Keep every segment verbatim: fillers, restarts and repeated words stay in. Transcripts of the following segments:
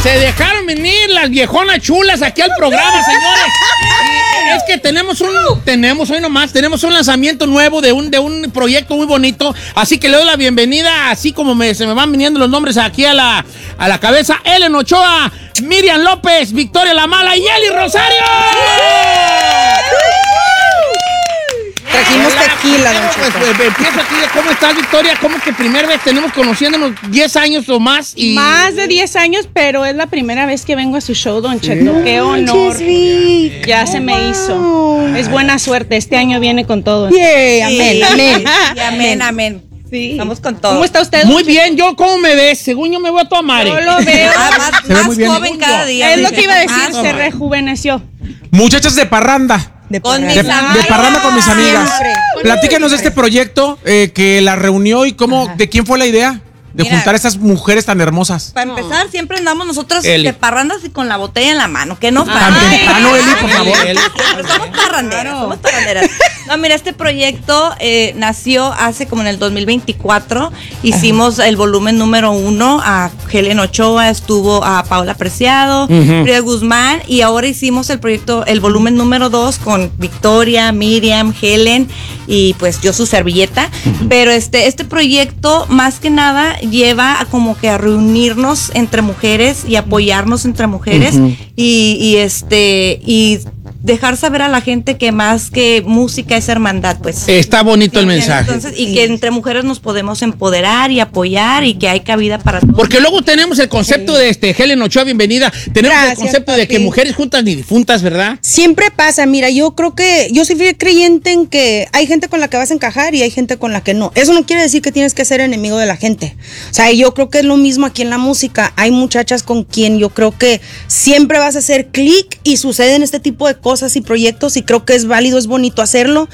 Se dejaron venir las viejonas chulas aquí al programa, señores. Es que tenemos un, tenemos hoy nomás, tenemos un lanzamiento nuevo de un, de un proyecto muy bonito. Así que le doy la bienvenida, así como me, se me van viniendo los nombres aquí a la, a la cabeza. Ellen Ochoa, Miriam López, Victoria La Mala y Eli Rosario. Trajimos tequila, don Pues, pues, empiezo aquí. ¿Cómo estás, Victoria? ¿Cómo que primera vez tenemos conociéndonos diez años o más? Y... Más de diez años, pero es la primera vez que vengo a su show, don Cheto. Sí. Qué honor. Chismic. Ya oh, se me wow. hizo. Es buena suerte. Este año viene con todo. Yeah, amén, sí. amén. Y amén, amén. Sí. Vamos con todo. ¿Cómo está usted? Muy bien. ¿Yo cómo me ves? Según yo me veo a tu madre. Yo lo veo. Ah, más más joven cada día. Es lo que iba a decir. Más se rejuveneció. Muchachas de parranda. De con parranda. mis De, amigas. de parranda con mis amigas. Siempre. Platícanos de este proyecto eh, que la reunió y cómo, Ajá. de quién fue la idea de Mira, juntar a estas mujeres tan hermosas. Para empezar, siempre andamos nosotros Eli. de parrandas y con la botella en la mano. Que no Tan falla. temprano, Eli, por favor. Eli. Pero somos parranderas, somos parranderas. No, mira, este proyecto eh, nació hace como en el dos mil veinticuatro. Hicimos el volumen número uno. A Helen Ochoa, estuvo a Paula Preciado, Uh-huh. Frida Guzmán, y ahora hicimos el proyecto, el volumen número dos con Victoria, Miriam, Helen y pues yo su servilleta. Uh-huh. Pero este, este proyecto más que nada lleva a como que a reunirnos entre mujeres y apoyarnos entre mujeres. Uh-huh. y, y este y dejar saber a la gente que más que música es hermandad, pues. Está bonito Sí, el mensaje. Entonces, y que entre mujeres nos podemos empoderar y apoyar y que hay cabida para todos. Porque luego tenemos el concepto sí. de este Helen Ochoa, bienvenida. Tenemos Gracias, el concepto papi. de que mujeres juntas ni difuntas, ¿verdad? Siempre pasa, mira, yo creo que, yo soy fiel creyente en que hay gente con la que vas a encajar y hay gente con la que no. Eso no quiere decir que tienes que ser enemigo de la gente. O sea, yo creo que es lo mismo aquí en la música. Hay muchachas con quien yo creo que siempre vas a hacer clic y suceden este tipo de cosas y proyectos y creo que es válido, es bonito hacerlo.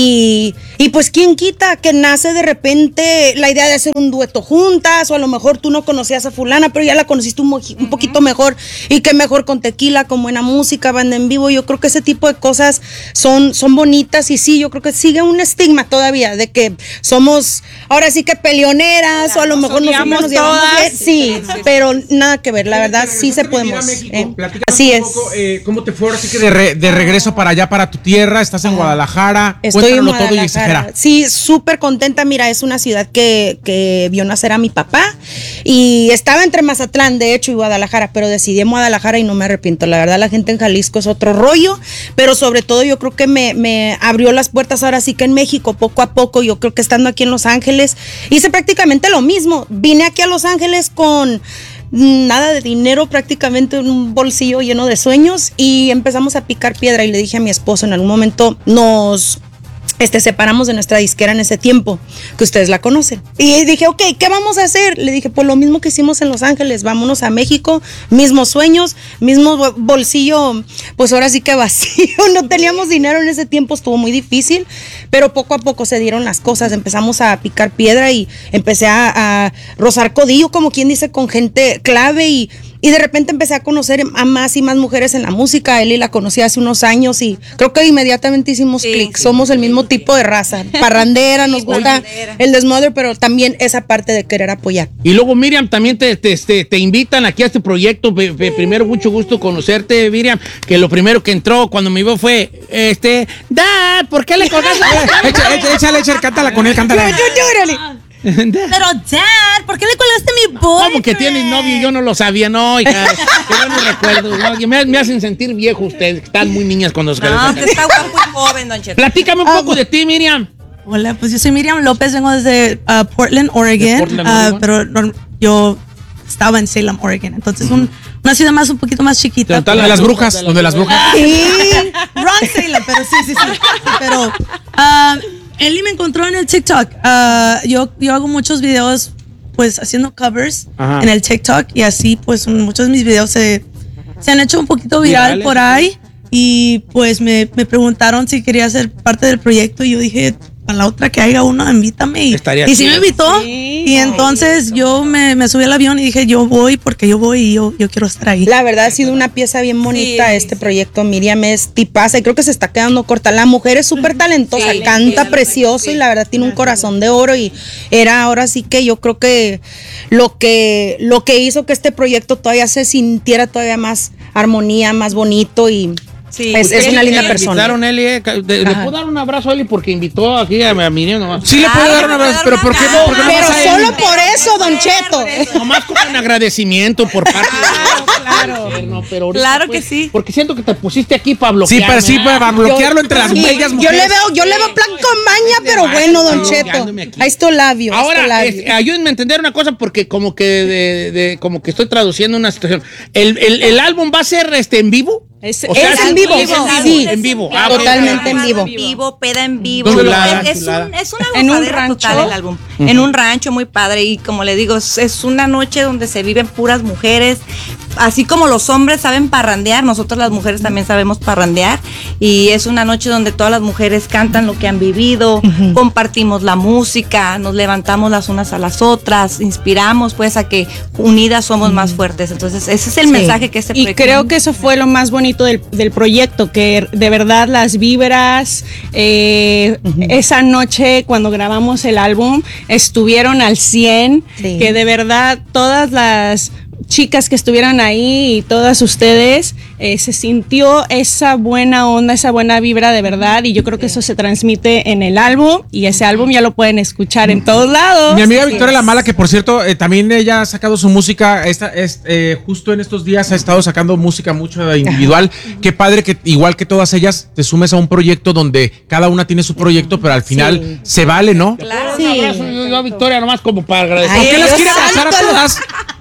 Y, y pues quién quita que nace de repente la idea de hacer un dueto juntas, o a lo mejor tú no conocías a fulana, pero ya la conociste un, un poquito mejor, y que mejor con tequila, con buena música, banda en vivo. Yo creo que ese tipo de cosas son, son bonitas, y sí, yo creo que sigue un estigma todavía de que somos ahora sí que peleoneras, claro, o a lo mejor nos, nos llevamos bien, sí, sí, sí, pero nada que ver, la verdad sí se podemos. Eh, así es. Poco, eh, ¿Cómo te fue ahora sí que de, re, de regreso para allá, para tu tierra? ¿Estás en Guadalajara? Estoy en Cuéntanoslo todo y exagera. Sí, súper contenta. Mira, es una ciudad que, que vio nacer a mi papá y estaba entre Mazatlán, de hecho, y Guadalajara, pero decidí en Guadalajara y no me arrepiento. La verdad, la gente en Jalisco es otro rollo, pero sobre todo yo creo que me, me abrió las puertas ahora sí que en México, poco a poco. Yo creo que estando aquí en Los Ángeles, hice prácticamente lo mismo. Vine aquí a Los Ángeles con nada de dinero, prácticamente un bolsillo lleno de sueños, y empezamos a picar piedra. Y le dije a mi esposo, en algún momento nos este, separamos de nuestra disquera en ese tiempo, que ustedes la conocen, y dije, ok, ¿qué vamos a hacer? Le dije, pues lo mismo que hicimos en Los Ángeles, vámonos a México, mismos sueños, mismo bolsillo, pues ahora sí que vacío. No teníamos dinero en ese tiempo, estuvo muy difícil, pero poco a poco se dieron las cosas, empezamos a picar piedra y empecé a, a rozar codillo, como quien dice, con gente clave, y Y de repente empecé a conocer a más y más mujeres en la música. Eli la conocí hace unos años y creo que inmediatamente hicimos sí, clic. Sí, Somos sí, el mismo sí, tipo sí. de raza. Parrandera, nos sí, gusta parrandera. El desmadre, pero también esa parte de querer apoyar. Y luego, Miriam, también te, te, te, te invitan aquí a este proyecto. P- p- primero, mucho gusto conocerte, Miriam. Que lo primero que entró cuando me vio fue, este, Dad, ¿por qué le colgaste? Échale, échale, échale, échale, cántala con él, cántala. Pero, Dad, ¿por qué le colgaste mi boyfriend? ¿Cómo que tienes novio? Yo no lo sabía, no, hija. Yo no recuerdo. No, me, me hacen sentir viejo ustedes, que están muy niñas cuando se No, que está guapo y joven, don Cheto. Platícame un poco de ti, Miriam. Hola, pues yo soy Miriam López, vengo desde uh, Portland, Oregon, Portland, uh, Oregon. pero no, yo estaba en Salem, Oregon, entonces uh-huh. un, una ciudad más, un poquito más chiquita. Donde las, las brujas, donde las brujas. Sí, wrong Salem, pero sí, sí, sí. Pero uh, Eli me encontró en el TikTok. Uh, yo, yo hago muchos videos, pues, haciendo covers Ajá. en el TikTok, y así, pues, muchos de mis videos se, se han hecho un poquito viral por ahí, y pues me, me preguntaron si quería ser parte del proyecto, y yo dije, para la otra que haya uno, invítame. Y, Estaría y sí chido. me invitó. Sí. Y entonces yo me, me subí al avión y dije, yo voy porque yo voy y yo, yo quiero estar ahí. La verdad ha sido una pieza bien bonita Sí. este proyecto. Miriam es tipaza y creo que se está quedando corta. La mujer es súper talentosa, Sí, canta sí, precioso sí. y la verdad tiene un corazón de oro y era ahora sí que yo creo que lo que lo que hizo que este proyecto todavía se sintiera todavía más armonía, más bonito y Sí. es, es una linda Le persona. invitaron a Eli, eh, de- ¿Le puedo dar un abrazo a Eli? Porque invitó aquí a, a Miriam nomás. Sí le puedo Claro, dar un le abrazo, puedo pero dar ¿por un qué no? abrazo. ¿Por qué no Pero vas a Eli? solo por eso, Don Cheto. Nomás como un agradecimiento por parte de claro. No, pero ahorita, Claro pues, que sí. Porque siento que te pusiste aquí para bloquear. Sí, para, sí, ¿verdad? para bloquearlo entre las Sí, bellas yo mujeres. le veo, yo le veo plan con maña, pero Ay, bueno, Don estoy Cheto. bloqueándome aquí. Ahí está labio. ahí está Ahora, labio. es- ayúdenme a entender una cosa porque como que de, de- como que estoy traduciendo una situación. ¿El, el, el álbum va a ser este en vivo? Es- O sea, es en vivo, es en vivo, sí. en vivo. Ah, Totalmente en vivo. En vivo, peda en vivo. Chulada, es, es chulada. un, es una En un gozadera rancho. total el álbum. En un rancho muy padre y como le digo, es, es una noche donde se viven puras mujeres. Así como los hombres saben parrandear, nosotros las mujeres también sabemos parrandear y es una noche donde todas las mujeres cantan lo que han vivido, compartimos la música, nos levantamos las unas a las otras, inspiramos pues a que unidas somos más fuertes. Entonces ese es el mensaje que este Y proyecto- creo que eso fue lo más bonito del, del proyecto, que de verdad las vibras, eh, esa noche cuando grabamos el álbum, estuvieron al cien, Sí. que de verdad todas las chicas que estuvieron ahí y todas ustedes, eh, se sintió esa buena onda, esa buena vibra de verdad y yo creo que eso se transmite en el álbum y ese álbum ya lo pueden escuchar en todos lados. Mi amiga Victoria La Mala, que por cierto, eh, también ella ha sacado su música, esta, es, eh, justo en estos días ha estado sacando música mucho individual. Qué padre que igual que todas ellas te sumes a un proyecto donde cada una tiene su proyecto, pero al final se vale, ¿no? Claro. Un abrazo yo, yo a Victoria nomás como para agradecer. Ay, ¿Por qué las Dios quiere abrazar a santo. todas?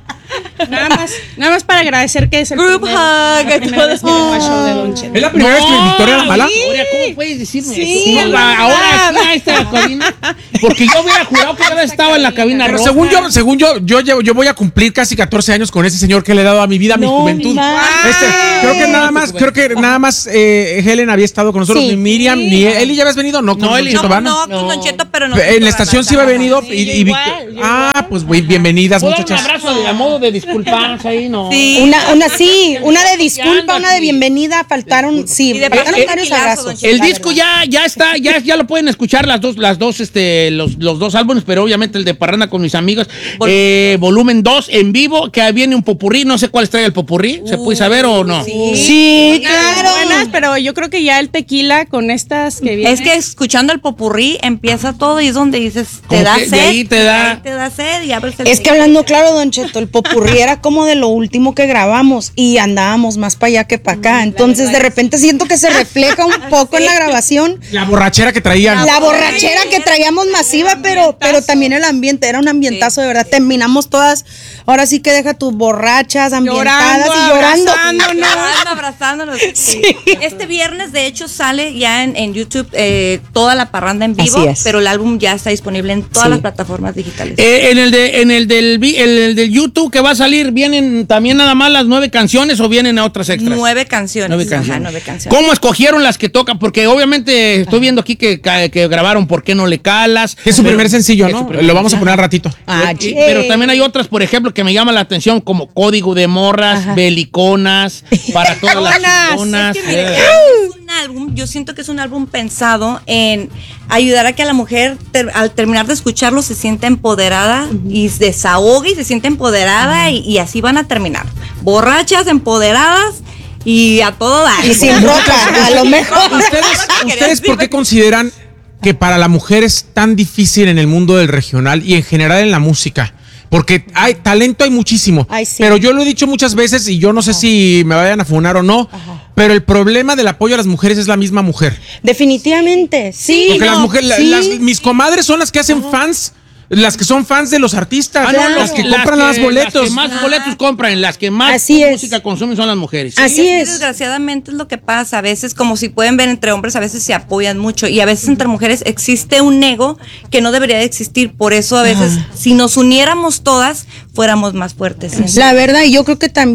Nada más, nada más para agradecer que es el Group primer- hug, la primera vez que vengo al show de Don Cheto. ¿Es la primera vez que Victoria La Mala? Victoria, ¿cómo puedes decirme Sí, eso? es Va, verdad. ahora aquí a esta cabina. Porque yo hubiera jurado que ya estaba en la cabina Pero roja. según yo, según yo, yo, llevo- yo voy a cumplir casi catorce años con ese señor que le he dado a mi vida, a mi No juventud. manches. Este, creo que nada más, creo que nada más eh, Helen había estado con nosotros, Sí. ni Miriam, ni Eli ya habías venido, no, con No, Don Eli, Cheto, No, ¿va? no, con Don Cheto, pero no. En la estación sí había venido y, y igual, Victor- yo ah, igual. pues güey, bienvenidas ¿Puedo dar un muchachas. abrazo de, a modo de disculpas ahí? No. Sí. Una, una sí, una de disculpa, una de aquí. bienvenida, faltaron, sí, Y de faltaron paso, varios tequilazo, abrazos. don Cheto. El la disco verdad. ya, ya está, ya, ya lo pueden escuchar las dos, las dos, este, los, los dos álbumes, pero obviamente el de Parranda con mis amigos, Vol- eh, volumen dos en vivo, que viene un popurrí, no sé cuál trae el popurrí, ¿se puede saber o no? Sí, claro. Buenas, pero yo creo que ya el tequila con estas que vienen. Es que escuchando el popurrí empieza todo y es donde dices, te Como da que de sed. ahí te da- ahí te da sed y abres el Es que hablando claro, Don Cheto, el popurrí era como de lo último que grabamos y andábamos más para allá que para acá. Entonces, de repente siento que se refleja un poco en la grabación. La borrachera que traían. La borrachera que traíamos masiva, pero, pero también el ambiente, era un ambientazo de verdad. Terminamos todas, ahora sí que deja tus borrachas, ambientadas Llorando, y llorando. abrazándonos. Abrazando, abrazándonos. Sí. Este viernes, de hecho, sale ya en, en YouTube eh, toda la parranda en vivo, Así es. pero el álbum ya está disponible en todas Sí. las plataformas digitales. Eh, en el de, en el del, vi- el, el del YouTube que va a salir, ¿vienen también nada más las nueve canciones o vienen a otras extras? Nueve canciones. Nueve Ajá, canciones. nueve canciones. ¿Cómo escogieron las que tocan? Porque obviamente estoy viendo aquí que, que, que grabaron ¿Por qué no le calas? Que es su Pero- primer sencillo, es ¿no? su primer Lo vamos a sencillo. poner al ratito. Ah, Y- che. pero también hay otras, por ejemplo, que me llaman la atención, como Código de Morras, Beliconas, para todas las Buenas. chingonas. Es que, mire, eh. es un álbum, yo siento que es un álbum pensado en ayudar a que la mujer ter- al terminar de escucharlo se sienta empoderada y se desahogue y se sienta empoderada y, y así van a terminar. Borrachas, empoderadas y a todo dar. Y sin ropa, a lo mejor. ¿Ustedes, Quería ¿ustedes por qué decir- consideran que para la mujer es tan difícil en el mundo del regional y en general en la música? Porque hay talento, hay muchísimo. Ay, sí. Pero yo lo he dicho muchas veces y yo no sé si me vayan a funar o no. Pero el problema del apoyo a las mujeres es la misma mujer. Definitivamente, sí. Porque no, las mujeres, la- sí. las- mis comadres son las que hacen fans, las que son fans de los artistas, Ah, no, las los- que las compran que- más boletos. Las que más boletos compran, las que más Así es. música consumen son las mujeres. Así Sí, es. Desgraciadamente es lo que pasa. A veces, como si pueden ver entre hombres, a veces se apoyan mucho. Y a veces entre mujeres existe un ego que no debería de existir. Por eso a veces, si nos uniéramos todas, fuéramos más fuertes. La verdad, y yo creo que también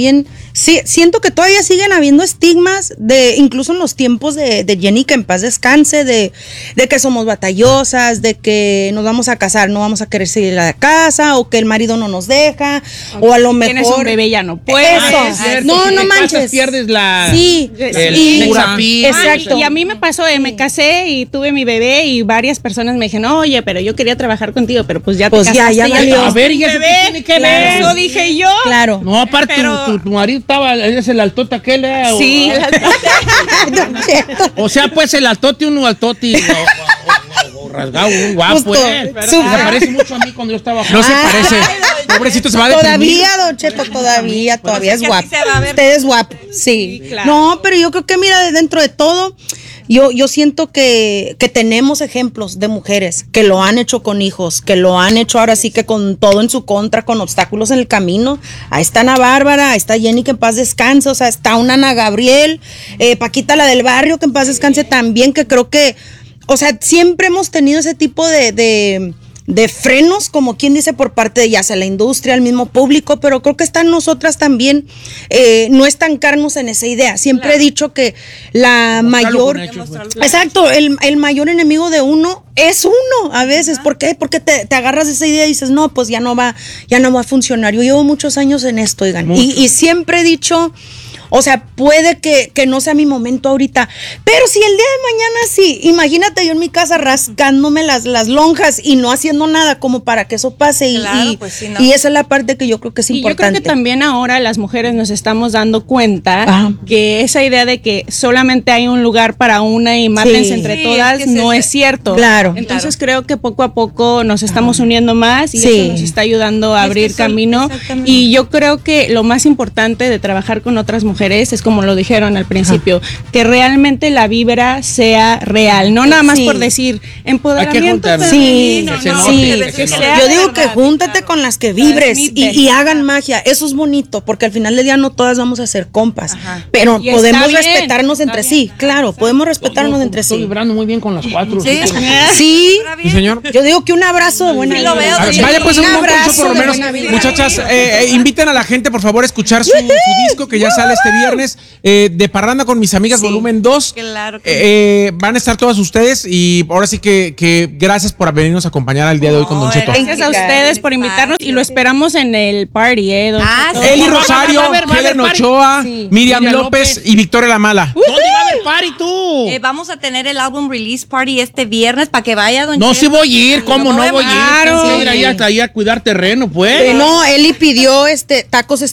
sí, siento que todavía siguen habiendo estigmas de, incluso en los tiempos de, de Jenny, que en paz descanse, de, de que somos batallosas, de que nos vamos a casar, no vamos a querer seguir a la casa, o que el marido no nos deja, okay. o a lo mejor. Tienes un bebé, ya no puedes. Eso. Ah, cierto, no, si no te manches. casas, pierdes la. Sí, el y, sex appeal. exacto. Y a mí me pasó, eh, me casé y tuve mi bebé y varias personas me dijeron, oye, pero yo quería trabajar contigo, pero pues ya te Pues ya, casaste. ya valió. A ver, ¿y eso qué tiene que ver? Eso dije yo. Claro. No, aparte, Pero- tu, tu, tu marido estaba, es el altote aquel, ¿eh? O- Sí. O sea, pues el altote, uno altote, o, o, o, o rasgado, un guapo, Justo, ¿eh? Se súper. parece mucho a mí cuando yo estaba No se Ah. parece. Pobrecito, se va a deprimir. Todavía, Don Cheto, todavía, todavía es que guapo. así se va a ver. Usted es guapo, sí. Sí, claro. No, pero yo creo que, mira, de dentro de todo, yo, yo siento que, que tenemos ejemplos de mujeres que lo han hecho con hijos, que lo han hecho ahora sí que con todo en su contra, con obstáculos en el camino. Ahí está Ana Bárbara, ahí está Jenny, que en paz descanse, o sea, está una Ana Gabriel, eh, Paquita, la del barrio, que en paz descanse también, que creo que, o sea, siempre hemos tenido ese tipo de... de de frenos, como quien dice, por parte de ya sea la industria, el mismo público, pero creo que está en nosotras también eh, no estancarnos en esa idea. Siempre Claro. he dicho que la mayor, con hechos, pues. exacto, el, el mayor enemigo de uno es uno a veces. ¿Por qué? Porque te, te agarras de esa idea y dices, no, pues ya no va, ya no va a funcionar. Yo llevo muchos años en esto, oigan, y, y siempre he dicho, o sea, puede que, que no sea mi momento ahorita, pero si el día de mañana sí, imagínate yo en mi casa rascándome las, las lonjas y no haciendo nada como para que eso pase. Y, Claro, y, pues sí, ¿no? y esa es la parte que yo creo que es Y yo creo importante. que también ahora las mujeres nos estamos dando cuenta Ajá. que esa idea de que solamente hay un lugar para una y mátense Sí. entre Sí, todas es que no se- es cierto. Claro. Entonces creo que poco a poco nos estamos uniendo más y Sí. eso nos está ayudando a Es que abrir son- camino. exactamente. Y yo creo que lo más importante de trabajar con otras mujeres es como lo dijeron al principio, que realmente la vibra sea real, no nada más Sí. por decir empoderamiento juntarnos. femenino, Sí, que se no, note, Sí, que se que note. sea yo de digo que verdad. júntate con las que vibres y, Transmite. y hagan magia. Eso es bonito, porque al final del día no todas vamos a ser compas, Ajá. pero Y está podemos bien, respetarnos está entre bien. sí. Claro, podemos respetarnos Estoy- entre Estoy sí. vibrando muy bien con las cuatro. Sí. sí. Sí, Está Sí, bien. señor. yo digo que un abrazo de buena Sí, lo vibra. veo, A ver, Sí. vaya pues Un un abrazo abrazo por lo de menos. buena vibra. Muchachas, eh, eh, inviten a la gente por favor a escuchar su, su disco que ya sale este viernes, eh, de Parranda con mis amigas, Sí. volumen dos. Claro que Eh, eh, van a estar todas ustedes y ahora sí que, que gracias por venirnos a acompañar al día de hoy con Don No, Cheto. eres- Gracias a ustedes por invitarnos y lo esperamos en el party, ¿eh? Don Ah, Cheto. sí. Eli Va, va, va, Rosario, va a haber- va a haber Helen party. Ochoa, Sí. Miriam, Miriam López, López. y Victoria La Mala. ¿Dónde va a haber party tú? Eh, vamos a tener el álbum release party este viernes para que vaya Don No, Cheto. sí voy a ir, ¿cómo no voy a ir? Claro. Tengo que ir ahí hasta ahí a cuidar terreno, pues. Eh, no, Eli pidió este tacos